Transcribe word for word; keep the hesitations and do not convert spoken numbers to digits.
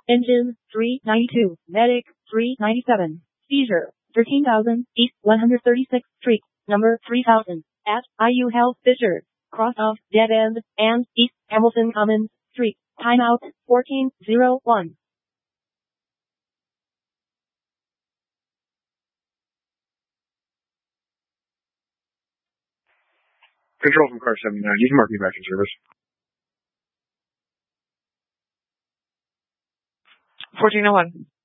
Engine, three ninety-two. Medic, three ninety-seven. Seizure, thirteen thousand, East one hundred thirty-sixth Street, number three thousand, at I U Health Fisher, cross off Dead End, and East Hamilton Commons Street. Timeout, fourteen oh one. Control from car seventy-nine. You can mark me back in service. fourteen oh one.